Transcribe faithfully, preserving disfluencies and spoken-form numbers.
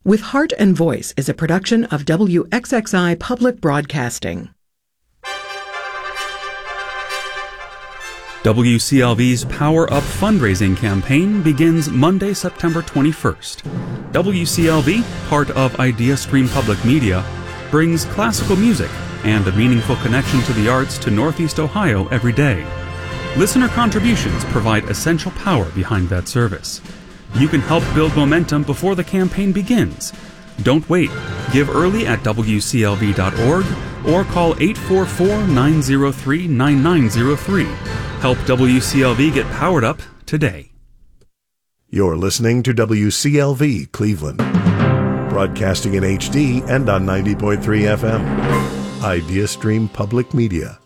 With Heart and Voice is a production of W X X I Public Broadcasting. W C L V's Power Up fundraising campaign begins Monday, September twenty-first. W C L V, part of IdeaStream Public Media, brings classical music and a meaningful connection to the arts to Northeast Ohio every day. Listener contributions provide essential power behind that service. You can help build momentum before the campaign begins. Don't wait. Give early at W C L V dot org or call eight four four, nine zero three, nine nine zero three. Help W C L V get powered up today. You're listening to W C L V Cleveland, broadcasting in H D and on ninety point three F M. IdeaStream Public Media.